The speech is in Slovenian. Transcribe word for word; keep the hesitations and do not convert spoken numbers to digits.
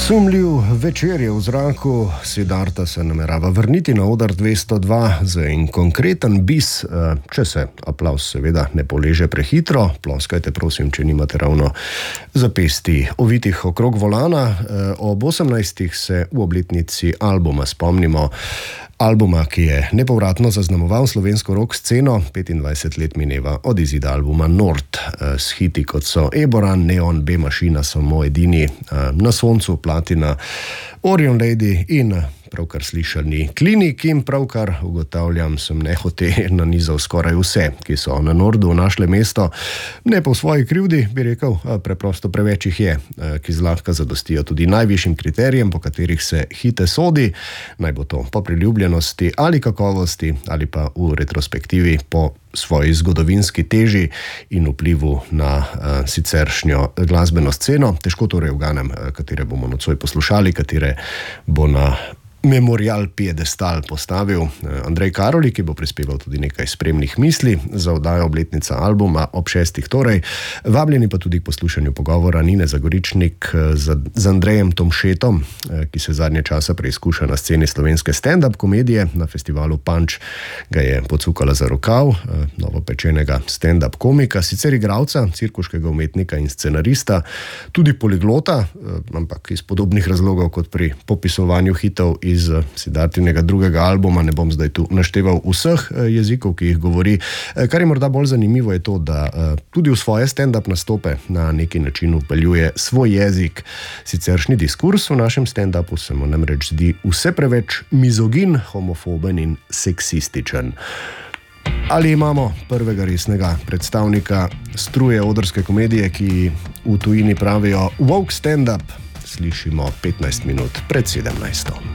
Sumljiv večer je v zraku, Siddharta se namerava vrniti na oder dvesto dva za en konkreten bis, če se aplavz seveda ne poleže prehitro. Ploskajte prosim, če nimate ravno zapesti ovitih okrog volana. Ob osemnajstih se v obletnici albuma spomnimo. Albuma, ki je nepovratno zaznamoval slovensko rock sceno, petindvajset let mineva od izida albuma Nord, s hiti kot so Eboran, Neon, B-mašina, Samo edini, Na soncu, Platina, Orion Lady in pravkar slišani Klinik. In pravkar ugotavljam, sem nehote nanizal skoraj vse, ki so na Nordu našle mesto. Ne po svoji krivdi, bi rekel, preprosto preveč jih je, ki zlahka zadostijo tudi najvišjim kriterijem, po katerih se hite sodi, naj bo to po priljubljenosti ali kakovosti, ali pa v retrospektivi po svoji zgodovinski teži in vplivu na uh, siceršnjo glasbeno sceno. Težko torej uganem, katere bomo nocoj poslušali, katere bo na memorial piedestal postavil Andrej Karoli, ki bo prispeval tudi nekaj spremnih misli za oddajo obletnica albuma ob šestih torej. Vabljeni pa tudi k poslušanju pogovora Nine Zagoričnik z, z Andrejem Tomšetom, ki se zadnje časa preizkuša na sceni slovenske stand-up komedije. Na festivalu Punch ga je pocukala za rokav, novopečenega stand-up komika, sicer igralca, cirkuškega umetnika in scenarista, tudi poliglota, ampak iz podobnih razlogov kot pri popisovanju hitov iz iz Siddhartinega drugega albuma. Ne bom zdaj tu našteval vseh jezikov, ki jih govori. Kar je morda bolj zanimivo je to, da tudi v svoje stand-up nastope na neki način upeljuje svoj jezik. Siceršnji diskurs v našem stand-upu se mu namreč zdi vse preveč mizogin, homofoben in seksističen. Ali imamo prvega resnega predstavnika struje odrske komedije, ki v tujini pravijo woke stand-up? Slišimo petnajst minut pred sedemnajsto.